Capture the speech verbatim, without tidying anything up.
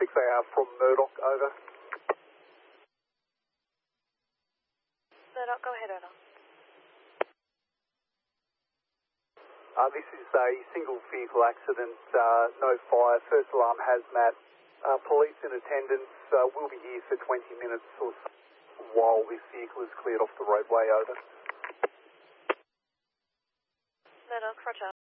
six A R from Murdoch, over. Murdoch, go ahead, over. Uh, this is a single vehicle accident, uh, no fire, first alarm hazmat. Uh, police in attendance uh, will be here for twenty minutes or so while this vehicle is cleared off the roadway, over. Murdoch, roger.